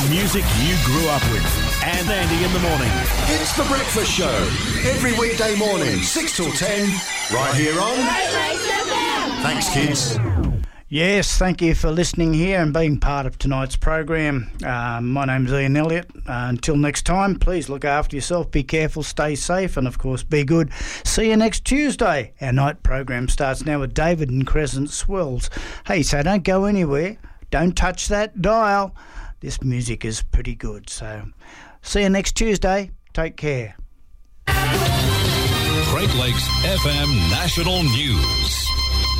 The music you grew up with. And Andy in the morning. It's The Breakfast Show. Every weekday morning, 6 till 10, right here on... Thanks, kids. Yes, thank you for listening here and being part of tonight's program. My name's Ian Elliott. Until next time, please look after yourself, be careful, stay safe, and of course be good. See you next Tuesday. Our night program starts now with David and Crescent Swells. Hey, so don't go anywhere. Don't touch that dial. This music is pretty good. So see you next Tuesday. Take care. Great Lakes FM National News.